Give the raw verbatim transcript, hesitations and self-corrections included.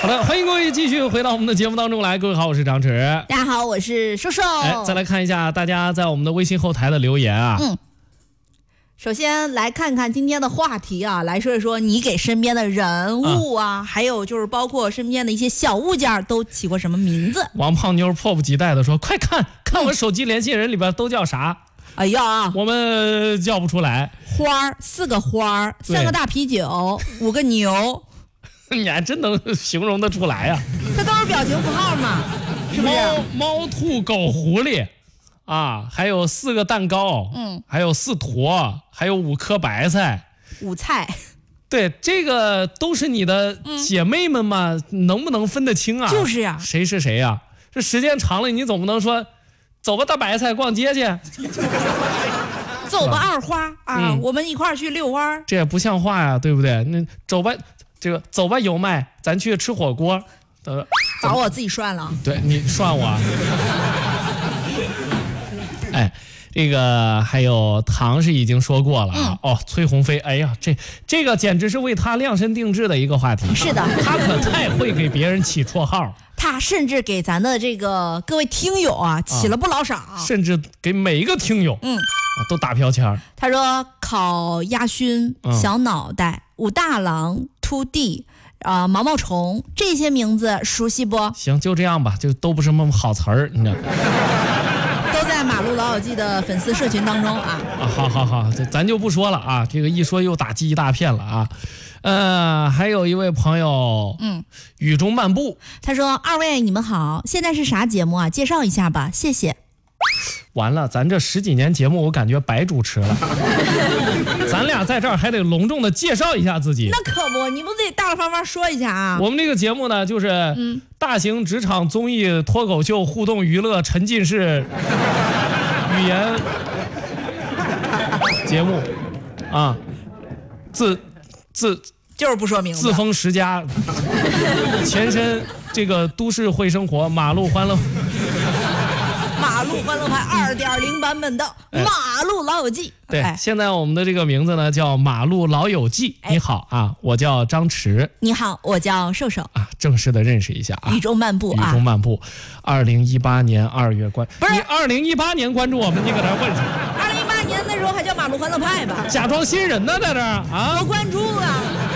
好的，欢迎各位继续回到我们的节目当中来。各位好，我是张弛。 大家好，我是瘦瘦。 哎，再来看一下大家在我们的微信后台的留言啊。 嗯。首先来看看今天的话题啊，来说一说你给身边的人物啊，啊还有就是包括身边的一些小物件都起过什么名字？ 王胖妞迫不及待的说：“快看看我手机联系人里边都叫啥？” 哎呀， 我们叫不出来。 花儿，四个花儿，三个大啤酒，五个牛。 你还真能形容得出来呀、啊？ 这都是表情符号嘛，是不是？ 猫、猫、兔、狗、狐狸，啊，还有四个蛋糕， 嗯， 还有四坨，还有五颗白菜， 五菜。 对，这个都是你的姐妹们嘛，嗯、能不能分得清啊？ 就是呀、啊， 谁是谁呀、啊？这时间长了，你总不能说，走吧，大白菜逛街去。 走吧，二花啊、嗯，我们一块儿去遛弯。 这也不像话呀，对不对？那走吧。这个走吧，油麦，咱去吃火锅。呃， 把我自己涮了。 对你涮我。哎，这个还有唐是已经说过了啊。嗯、哦，崔鸿飞，哎呀，这这个简直是为他量身定制的一个话题。 是的， 他可太会给别人起绰号。 他甚至给咱的这个各位听友啊起了不老少， 啊、甚至给每一个听友， 嗯， 啊、都打标签。 他说烤鸭熏、嗯、小脑袋、武大郎。秃地啊、呃，毛毛虫这些名字熟悉不？ 行，就这样吧，就都不是那么好词儿，你知道。 都在马路老友记的粉丝社群当中啊。 啊，好好好，咱就不说了啊，这个一说又打击一大片了啊。呃，还有一位朋友， 嗯， 雨中漫步， 他说：“二位你们好，现在是啥节目啊？介绍一下吧，谢谢。” 完了，咱这十几年节目，我感觉白主持了。咱俩在这儿还得隆重的介绍一下自己。 那可不，你不得大大方方说一下啊？ 我们这个节目呢，就是嗯， 大型职场综艺、脱口秀、互动娱乐、沉浸式语言节目啊，自自就是不说名字， 自封十佳，前身这个都市会生活、马路欢乐。 马路欢乐派 二点零 版本的马路老友记。 对、哎，现在我们的这个名字呢叫马路老友记。哎、你好啊，我叫张弛。 你好，我叫瘦瘦。 啊，正式的认识一下啊。 雨中漫步啊， 雨中漫步。二零一八年二月关， 不是你二零一八年关注我们，你搁这问什么？ 二零一八年那时候还叫马路欢乐派吧？ 假装新人呢，在这儿啊？ 我关注啊。